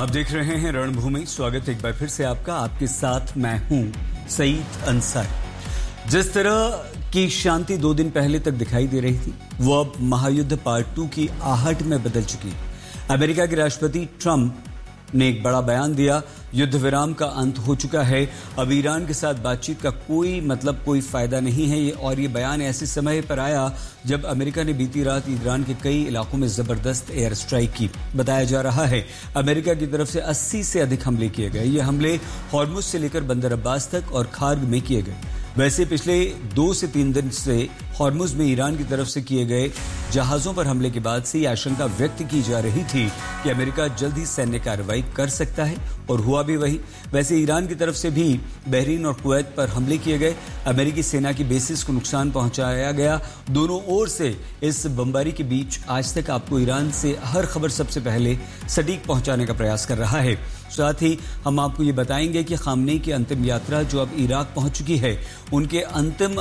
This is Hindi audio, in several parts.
आप देख रहे हैं रणभूमि। स्वागत एक बार फिर से आपका। आपके साथ मैं हूं सईद अंसारी। जिस तरह की शांति 2 दिन पहले तक दिखाई दे रही थी, वो अब महायुद्ध पार्ट 2 की आहट में बदल चुकी है। अमेरिका के राष्ट्रपति ट्रंप ने एक बड़ा बयान दिया, युद्ध विराम का अंत हो चुका है, अब ईरान के साथ बातचीत का कोई फायदा नहीं है। और ये बयान ऐसे समय पर आया जब अमेरिका ने बीती रात ईरान के कई इलाकों में जबरदस्त एयर स्ट्राइक की। बताया जा रहा है अमेरिका की तरफ से 80 से अधिक हमले किए गए। ये हमले हॉर्मुज से लेकर बंदर अब्बास तक और खार्ग में किए गए। वैसे पिछले 2 से 3 दिन से हॉर्मुज में ईरान की तरफ से किए गए जहाजों पर हमले के बाद से ये आशंका व्यक्त की जा रही थी कि अमेरिका जल्द ही सैन्य कार्रवाई कर सकता है, और हुआ भी वही। वैसे ईरान की तरफ से भी बहरीन और कुवैत पर हमले किए गए। अमेरिकी सेना की बेसिस को नुकसान पहुंचाया गया। दोनों ओर से इस बमबारी के बीच आज तक आपको ईरान से हर खबर सबसे पहले सटीक पहुंचाने का प्रयास कर रहा है। साथ ही हम आपको ये बताएंगे कि खामनेई की अंतिम यात्रा जो अब इराक पहुंच चुकी है, उनके अंतिम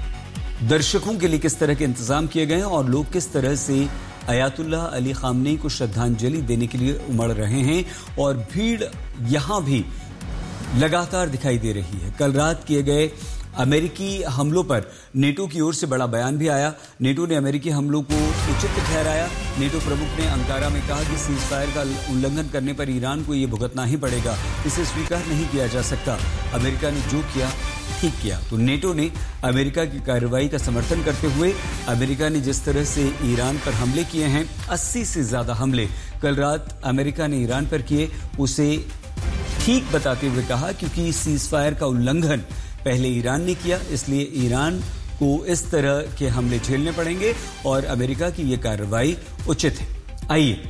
दर्शकों के लिए किस तरह के इंतजाम किए गए हैं और लोग किस तरह से अयातुल्लाह अली खामनेई को श्रद्धांजलि देने के लिए उमड़ रहे हैं। और भीड़ यहां भी लगातार दिखाई दे रही है। कल रात किए गए अमेरिकी हमलों पर नेटो की ओर से बड़ा बयान भी आया। नेटो ने अमेरिकी हमलों को उचित ठहराया। नेटो प्रमुख ने अंकारा में कहा कि सीजफायर का उल्लंघन करने पर ईरान को ये भुगतना ही पड़ेगा, इसे स्वीकार नहीं किया जा सकता। अमेरिका ने जो किया ठीक किया। तो नेटो ने अमेरिका की कार्रवाई का समर्थन करते हुए अमेरिका ने जिस तरह से ईरान पर हमले किए हैं, 80 से ज्यादा हमले कल रात अमेरिका ने ईरान पर किए, उसे ठीक बताते हुए कहा क्योंकि सीजफायर का उल्लंघन पहले ईरान ने किया, इसलिए ईरान को इस तरह के हमले झेलने पड़ेंगे और अमेरिका की यह कार्रवाई उचित है। आइए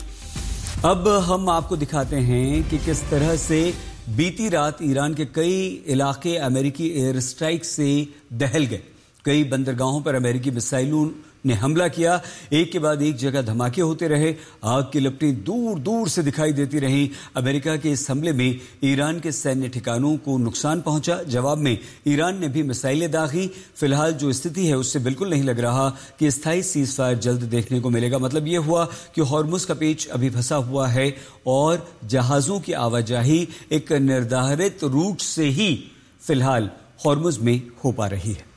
अब हम आपको दिखाते हैं कि किस तरह से बीती रात ईरान के कई इलाके अमेरिकी एयर स्ट्राइक से दहल गए। कई बंदरगाहों पर अमेरिकी मिसाइलों ने हमला किया। एक के बाद एक जगह धमाके होते रहे। आग की लपटें दूर दूर से दिखाई देती रहीं। अमेरिका के इस हमले में ईरान के सैन्य ठिकानों को नुकसान पहुंचा। जवाब में ईरान ने भी मिसाइलें दागी। फिलहाल जो स्थिति है उससे बिल्कुल नहीं लग रहा कि स्थायी सीजफायर जल्द देखने को मिलेगा। मतलब यह हुआ कि हॉर्मुज का पेच अभी फंसा हुआ है और जहाजों की आवाजाही एक निर्धारित रूट से ही फिलहाल हॉर्मुज में हो पा रही है।